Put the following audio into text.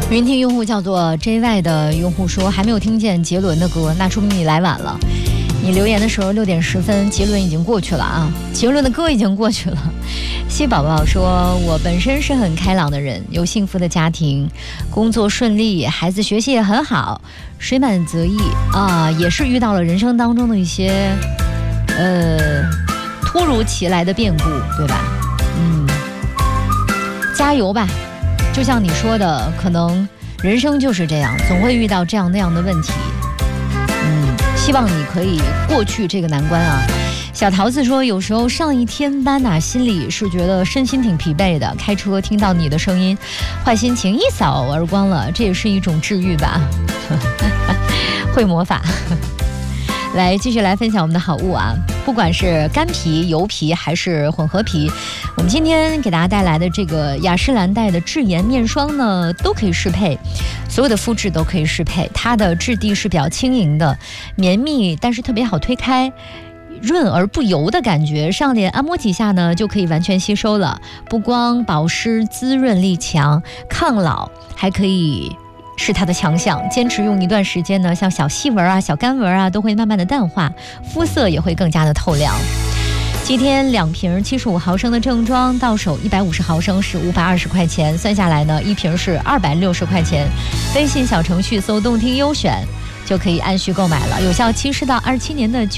云听用户叫做 JY 的用户说，还没有听见杰伦的歌，那说明你来晚了。你留言的时候6点10分，杰伦已经过去了啊，杰伦的歌已经过去了。西宝宝说，我本身是很开朗的人，有幸福的家庭，工作顺利，孩子学习也很好，水满则溢啊，也是遇到了人生当中的一些突如其来的变故，对吧？加油吧，就像你说的，可能人生就是这样，总会遇到这样那样的问题。希望你可以过去这个难关啊。小桃子说，有时候上一天班啊，心里是觉得身心挺疲惫的，开车听到你的声音，坏心情一扫而光了，这也是一种治愈吧。会魔法。来继续来分享我们的好物啊，不管是干皮、油皮还是混合皮，我们今天给大家带来的这个雅诗兰黛的智妍面霜呢，都可以适配，所有的肤质都可以适配。它的质地是比较轻盈的，绵密，但是特别好推开，润而不油的感觉，上脸按摩几下呢就可以完全吸收了，不光保湿滋润力强，抗老，还可以是它的强项。坚持用一段时间呢，像小细纹啊、小干纹啊都会慢慢的淡化，肤色也会更加的透亮。今天2瓶75毫升的正装，到手150毫升是520块钱，算下来呢，1瓶是260块钱。微信小程序搜动听优选就可以按需购买了，有效期是到27年的